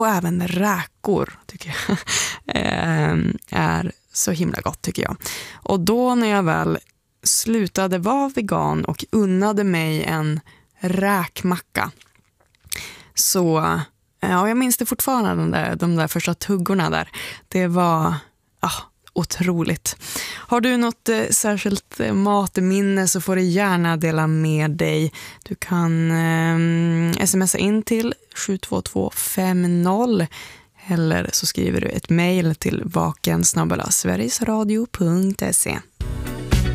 Och även räkor tycker jag är så himla gott tycker jag. Och då när jag väl slutade vara vegan och unnade mig en räkmacka, så jag minns det fortfarande, de där första tuggorna där. Det var otroligt. Har du något särskilt matminne så får du gärna dela med dig. Du kan smsa in till 72250 eller så skriver du ett mejl till vaken@sverigesradio.se.